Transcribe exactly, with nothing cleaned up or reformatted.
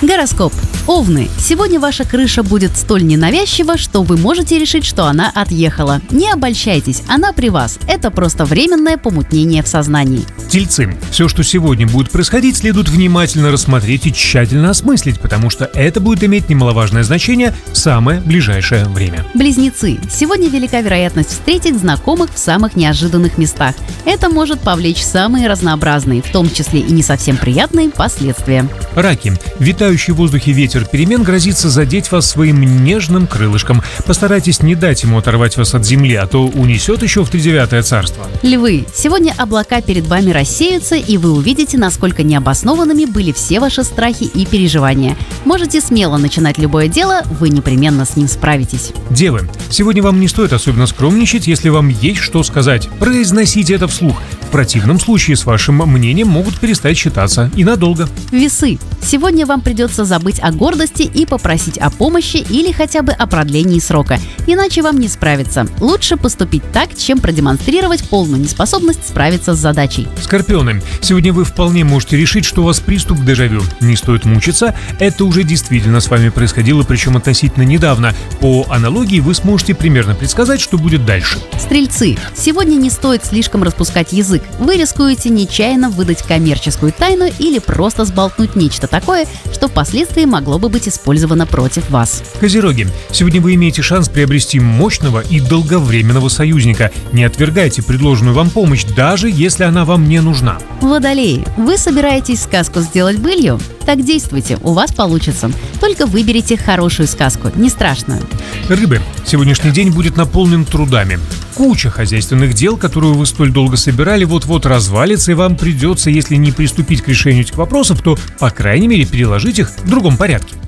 Гороскоп. Овны. Сегодня ваша крыша будет столь ненавязчива, что вы можете решить, что она отъехала. Не обольщайтесь, она при вас. Это просто временное помутнение в сознании. Тельцы. Все, что сегодня будет происходить, следует внимательно рассмотреть и тщательно осмыслить, потому что это будет иметь немаловажное значение в самое ближайшее время. Близнецы. Сегодня велика вероятность встретить знакомых в самых неожиданных местах. Это может повлечь самые разнообразные, в том числе и не совсем приятные, последствия. Раки. Витающий в воздухе ветер перемен грозится задеть вас своим нежным крылышком. Постарайтесь не дать ему оторвать вас от земли, а то унесет еще в тридевятое царство. Львы. Сегодня облака перед вами рассеются, и вы увидите, насколько необоснованными были все ваши страхи и переживания. Можете смело начинать любое дело, вы непременно с ним справитесь. Девы. Сегодня вам не стоит особенно скромничать, если вам есть что сказать. Произносите это вслух. В противном случае с вашим мнением могут перестать считаться и надолго. Весы. Сегодня вам придется забыть о гордости и попросить о помощи или хотя бы о продлении срока. Иначе вам не справиться. Лучше поступить так, чем продемонстрировать полную неспособность справиться с задачей. Скорпионы. Сегодня вы вполне можете решить, что у вас приступ дежавю. Не стоит мучиться, это уже действительно с вами происходило, причем относительно недавно. По аналогии вы сможете примерно предсказать, что будет дальше. Стрельцы. Сегодня не стоит слишком распускать язык. Вы рискуете нечаянно выдать коммерческую тайну или просто сболтнуть нечто такое, что впоследствии могло бы быть использовано против вас. Козероги. Сегодня вы имеете шанс приобрести мощного и долговременного союзника. Не отвергайте предложенную вам помощь, даже если она вам не нужна. Водолеи. Вы собираетесь сказку сделать былью? Так действуйте, у вас получится. Только выберите хорошую сказку, не страшную. Рыбы. Сегодняшний день будет наполнен трудами. Куча хозяйственных дел, которую вы столь долго собирали, вот-вот развалится, и вам придется, если не приступить к решению этих вопросов, то, по крайней мере, переложить их в другом порядке.